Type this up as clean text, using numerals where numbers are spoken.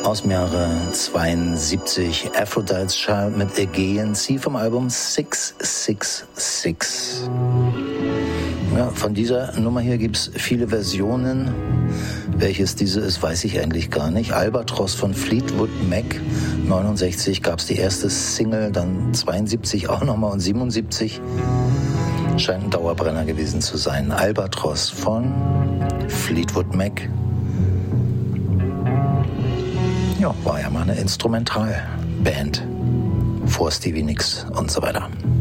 aus dem Jahre 72, Aphrodite's Child mit Aegean Sea vom Album 666. Ja, von dieser Nummer hier gibt es viele Versionen. Welches diese ist, weiß ich eigentlich gar nicht. Albatros von Fleetwood Mac, 69 gab es die erste Single, dann 72 auch nochmal und 77. Scheint ein Dauerbrenner gewesen zu sein. Albatros von Fleetwood Mac. Ja, war ja mal eine Instrumentalband vor Stevie Nicks und so weiter.